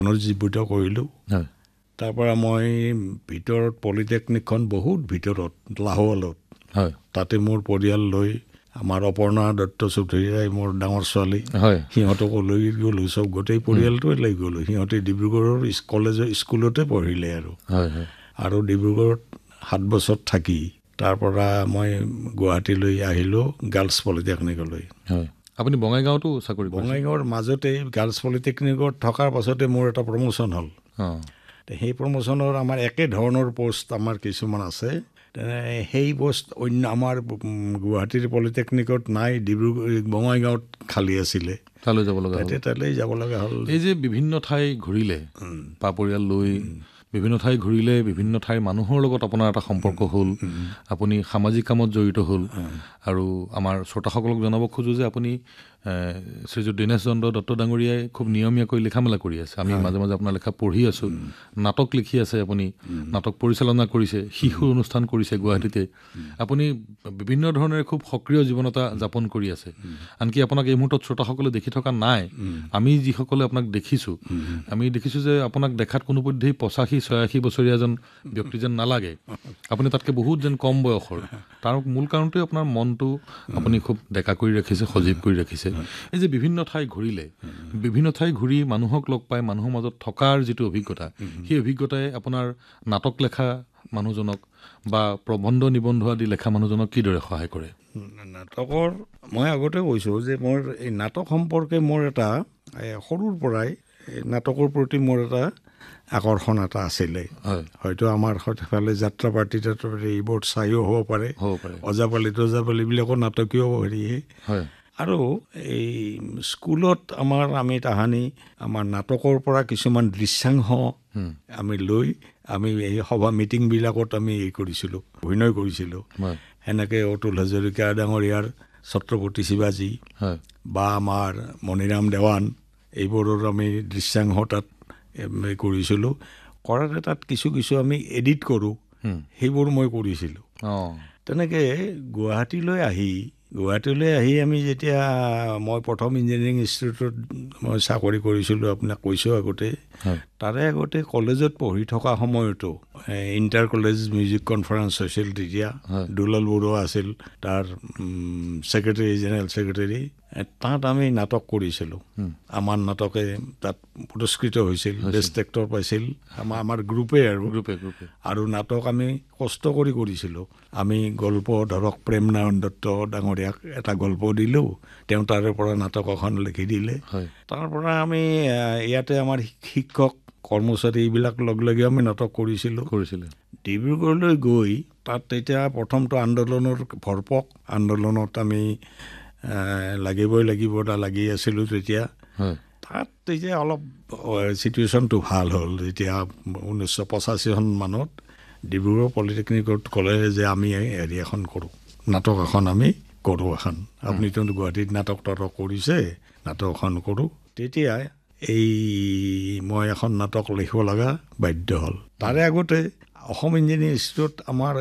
পুনৰুজ্জীৱিত কৰিলোঁ। তাৰ পৰা মই ভিতৰত পলিটেকনিকখন বহুত ভিতৰত লাহোৱালত তাতে মোৰ পৰিয়াল লৈ আমাৰ অপৰ্ণা দত্ত চৌধুৰীয়ে মোৰ ডাঙৰ ছোৱালী সিহঁতকো লৈ গ'লোঁ, চব গোটেই পৰিয়ালটোৱে লৈ গ'লোঁ। সিহঁতে ডিব্ৰুগড়ৰ স্কুলতে পঢ়িলে আৰু ডিব্ৰুগড়ত 7 বছৰ থাকি তাৰ পৰা মই গুৱাহাটীলৈ আহিলোঁ গাৰ্লছ পলিটেকনিকলৈ। আপুনি বঙাইগাঁৱতো চাকৰি কৰিছে? বঙাইগাঁৱৰ মাজতে গাৰ্লছ পলিটেকনিকত থকাৰ পাছতে মোৰ এটা প্ৰমোশ্যন হ'ল। সেই প্ৰমোশ্যনৰ আমাৰ একে ধৰণৰ পষ্ট আমাৰ কিছুমান আছে। সেই পষ্ট অন্য আমাৰ গুৱাহাটীৰ পলিটেকনিকত নাই, বঙাইগাঁৱত খালী আছিলে, তালৈ যাব লগা হ'ল। এই যে বিভিন্ন ঠাই ঘূৰিলে পা পৰিয়াল লৈ, বিভিন্ন ঠাই ঘূৰিলে, বিভিন্ন ঠাইৰ মানুহৰ লগত আপোনাৰ এটা সম্পৰ্ক হ'ল, আপুনি সামাজিক কামত জড়িত হ'ল। আৰু আমাৰ শ্ৰোতাসকলক জনাব খোজোঁ যে আপুনি শ্ৰীযুত দীনেশ চন্দ্ৰ দত্ত ডাঙৰীয়াই খুব নিয়মীয়াকৈ লিখা মেলা কৰি আছে। আমি মাজে মাজে আপোনাৰ লেখা পঢ়ি আছোঁ। নাটক লিখি আছে, আপুনি নাটক পৰিচালনা কৰিছে, শিশুৰ অনুষ্ঠান কৰিছে গুৱাহাটীতে। আপুনি বিভিন্ন ধৰণেৰে খুব সক্ৰিয় জীৱন এটা যাপন কৰি আছে। আনকি আপোনাক এই মুহূৰ্তত শ্ৰোতাসকলে দেখি থকা নাই, আমি যিসকলে আপোনাক দেখিছোঁ, আমি দেখিছোঁ যে আপোনাক দেখাত কোনোপধ্যেই 85-86 বছৰীয়া এজন ব্যক্তি যেন নালাগে। আপুনি তাতকৈ বহুত যেন কম বয়সৰ। তাৰ মূল কাৰণটোৱে আপোনাৰ মনটো আপুনি খুব ডেকা কৰি ৰাখিছে, সজীৱ কৰি ৰাখিছে। এই যে বিভিন্ন ঠাই ঘূৰিলে, বিভিন্ন ঠাই ঘূৰি মানুহক লগ পাই মানুহৰ মাজত থকাৰ যিটো অভিজ্ঞতা, সেই অভিজ্ঞতাই আপোনাৰ নাটক লেখা মানুহজনক বা প্ৰবন্ধ নিবন্ধ আদি লেখা মানুহজনক কিদৰে সহায় কৰে? নাটকৰ মই আগতে কৈছোঁ যে মোৰ এই নাটক সম্পৰ্কে মোৰ এটা সৰুৰ পৰাই নাটকৰ প্ৰতি মোৰ এটা আকৰ্ষণ এটা আছিলে। হয়তো আমাৰ সেইফালে যাত্ৰা পাৰ্টি এইবোৰ চাইও হ'ব পাৰে, অজাপালিবিলাকো নাটকীয় হেৰিয়ে। আৰু এই স্কুলত আমি তাহানি আমাৰ নাটকৰ পৰা কিছুমান দৃশ্যাংশ আমি লৈ আমি এই সভা মিটিংবিলাকত আমি কৰিছিলোঁ, অভিনয় কৰিছিলোঁ। সেনেকৈ অতুল হাজৰিকা ডাঙৰীয়াৰ ছত্ৰপতি শিৱাজী বা আমাৰ মণিৰাম দেৱান, এইবোৰৰ আমি দৃশ্যাংশ তাত কৰিছিলোঁ। কৰাতে তাত কিছু আমি এডিট কৰোঁ, সেইবোৰ মই কৰিছিলোঁ। তেনেকৈ গুৱাহাটীলৈ আহি আমি যেতিয়া মই প্ৰথম ইঞ্জিনিয়াৰিং ইনষ্টিটিউটত মই চাকৰি কৰিছিলোঁ, আপোনাক কৈছোঁ আগতে। তাৰে আগতে কলেজত পঢ়ি থকা সময়তো ইণ্টাৰ কলেজ মিউজিক কনফাৰেঞ্চ হৈছিল তেতিয়া। দুলাল বৰুৱা আছিল তাৰ জেনেৰেল ছেক্ৰেটাৰী। তাত আমি নাটক কৰিছিলোঁ। আমাৰ নাটকে তাত পুৰস্কৃত হৈছিল, বেষ্ট এক্টৰ পাইছিল আমাৰ গ্ৰুপে আৰু নাটক আমি কষ্ট কৰি কৰিছিলোঁ। আমি গল্প ধৰক প্ৰেম নাৰায়ণ দত্ত ডাঙৰীয়াক এটা গল্প দিলোঁ, তেওঁ তাৰে পৰা নাটক এখন লিখি দিলে। তাৰ পৰা আমি ইয়াতে আমাৰ শিক্ষক কৰ্মচাৰী এইবিলাক লগ লাগি আমি নাটক কৰিছিলোঁ। ডিব্ৰুগড়লৈ গৈ তাত তেতিয়া প্ৰথমটো আন্দোলনৰ ভৰপক আন্দোলনত আমি লাগিবই লাগিব লাগি আছিলোঁ তেতিয়া। তাত তেতিয়া অলপ চিটুৱেশ্যনটো ভাল হ'ল। যেতিয়া 1985 চন মানত ডিব্ৰুগড় পলিটেকনিকত ক'লে যে আমি হেৰি এখন কৰোঁ, নাটক এখন আমি কৰোঁ এখন। আপুনিতো গুৱাহাটীত নাটক কৰিছে, নাটক এখন কৰোঁ। তেতিয়া মই এখন নাটক লিখিব লগা বাধ্য হ'ল। তাৰে আগতে অসম ইঞ্জিনিয়াৰিং ইনষ্টিটিউট আমাৰ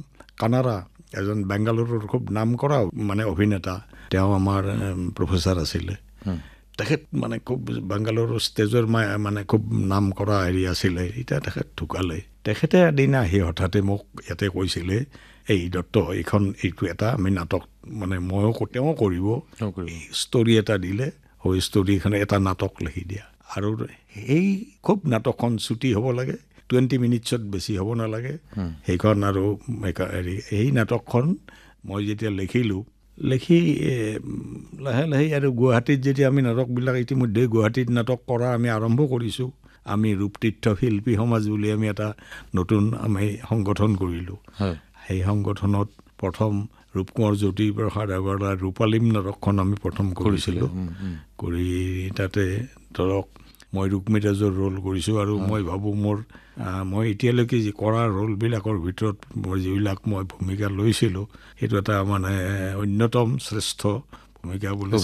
এজন বেংগালুৰুৰ খুব নাম কৰা অভিনেতা, তেওঁ আমাৰ প্ৰফেচাৰ আছিলে। তেখেত খুব বেংগালুৰু ষ্টেজৰ খুব নাম কৰা হেৰি আছিলে। এতিয়া তেখেত ঢুকালে। তেখেতে এদিন আহি হঠাতে মোক ইয়াতে কৈছিলে, এই দত্ত এইটো এটা আমি নাটক তেওঁ কৰিব, ষ্টৰি এটা দিলে, সেই ষ্টৰিখনে এটা নাটক লিখি দিয়া। আৰু সেই খুব নাটকখন ছুটি হ'ব লাগে, 20 মিনিটছত বেছি হ'ব নালাগে সেইখন। আৰু এই নাটকখন মই যেতিয়া লিখি লাহে লাহে আৰু গুৱাহাটীত যেতিয়া আমি নাটকবিলাক ইতিমধ্যে গুৱাহাটীত নাটক কৰা আমি আৰম্ভ কৰিছোঁ। আমি ৰূপতীৰ্থ শিল্পী সমাজ বুলি আমি এটা নতুন সংগঠন কৰিলোঁ। সেই সংগঠনত প্ৰথম ৰূপকুমাৰ জ্যোতিপ্ৰসাদ আগৰৱালাৰ ৰূপালীম নাটকখন আমি প্ৰথম কৰিছিলোঁ। কৰি তাতে ধৰক মই ৰুক্মিৰাজৰ ৰোল কৰিছোঁ। আৰু মই ভাবোঁ মই এতিয়ালৈকে কৰা ৰোলবিলাকৰ ভিতৰত যিবিলাক মই ভূমিকা লৈছিলোঁ, সেইটো এটা অন্যতম শ্ৰেষ্ঠ ভূমিকা বুলি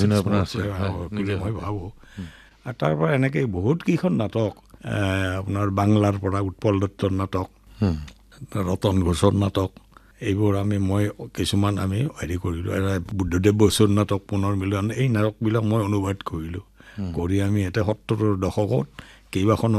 মই ভাবোঁ। আৰু তাৰ পৰা এনেকৈ বহুত কেইখন নাটক, আপোনাৰ বাংলাৰ পৰা উৎপল দত্তৰ নাটক, ৰতন ঘোষৰ নাটক, এইবোৰ মই কিছুমান হেৰি কৰিলোঁ। বুদ্ধদেৱ বসুৰ নাটক পুনৰ মিলন, এই নাটকবিলাক মই অনুবাদ কৰিলোঁ। কৰি আমি ইয়াতে 70ৰ দশকত কেইবাখনো